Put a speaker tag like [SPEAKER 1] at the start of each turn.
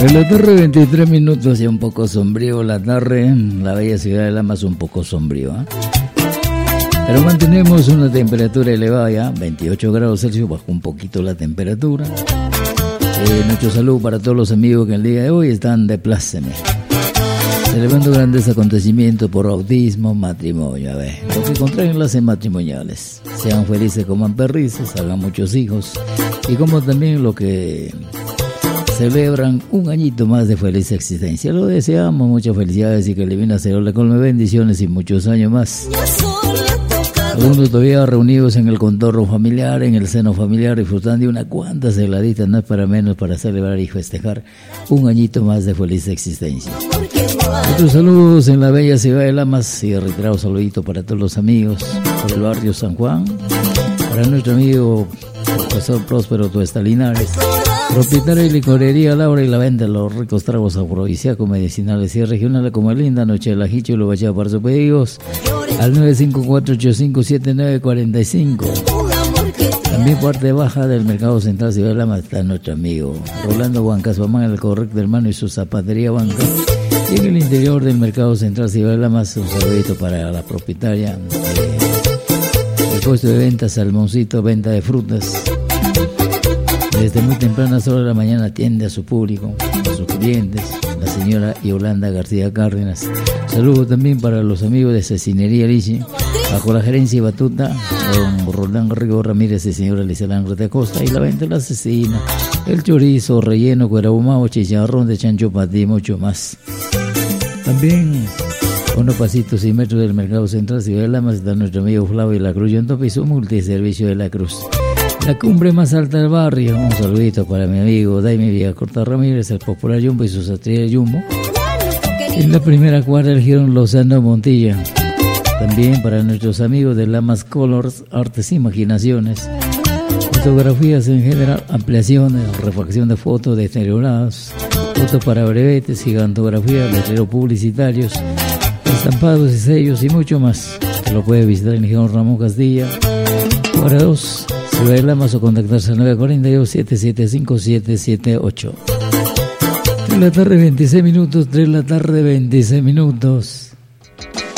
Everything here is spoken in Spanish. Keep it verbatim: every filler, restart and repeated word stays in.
[SPEAKER 1] En la tarde veintitrés minutos, ya un poco sombrío la tarde, en la bella ciudad de Lamas un poco sombrío, ¿eh? Pero mantenemos una temperatura elevada ya, veintiocho grados Celsius, bajó un poquito la temperatura. Eh, nuestro saludo para todos los amigos que el día de hoy están de pláceme, celebrando grandes acontecimientos por bautismo, matrimonio, a ver, lo que contraen las matrimoniales. Sean felices, coman perrices, hagan muchos hijos, y como también lo que celebran un añito más de feliz existencia. Lo deseamos, muchas felicidades y que el Divino Señor le colme bendiciones y muchos años más. Algunos todavía reunidos en el contorno familiar, en el seno familiar, disfrutando de una cuanta celadita, no es para menos, para celebrar y festejar un añito más de feliz existencia. Otros saludos en la bella ciudad de Lamas y reiterado saludito para todos los amigos por el barrio San Juan, para nuestro amigo profesor Próspero Tuesta Linares, propietario de licorería Laura y la venta de los ricos tragos afrodisíacos, medicinales y regionales como el Linda Noche de la Hicho y lo vaya para sus pedidos al nueve cinco cuatro ocho cinco siete nueve cuatro cinco. También parte baja del Mercado Central Ciudad de Lamas está nuestro amigo Rolando Huancas Mamán, el correcto hermano y su zapatería Banca. Y en el interior del Mercado Central Ciudad de Lamas, un saludito para la propietaria del puesto de venta Salmoncito, venta de frutas. Desde muy tempranas horas de la mañana atiende a su público, a sus clientes, la señora Yolanda García Cárdenas. Saludo también para los amigos de Cecinería Lichi, bajo la gerencia y batuta, don Rolando Rigo Ramírez y señora Lizelán de Costa, y la venta de la cecina, el chorizo, relleno, cuerabumao, chicharrón de chancho patí y mucho más. También, a unos pasitos y metros del Mercado Central Ciudad de Lamas, está nuestro amigo Flavio La Cruz y su multiservicio de la Cruz. La cumbre más alta del barrio, un saludito para mi amigo Daime Villacorta Ramírez, el popular Jumbo y su satélite Jumbo. En la primera cuadra del Girón Lozano Montilla. También para nuestros amigos de Lamas Colors, Artes e Imaginaciones. Fotografías en general, ampliaciones, refacción de fotos deterioradas, fotos para brevetes, gigantografías, letreros publicitarios, estampados y sellos y mucho más. Lo puede visitar en el Girón Ramón Castilla. Para dos. Ciudad de Lamas o contactarse al nueve cuatro dos, siete siete cinco, siete siete ocho. tres de la tarde, veintiséis minutos, tres de la tarde, veintiséis minutos.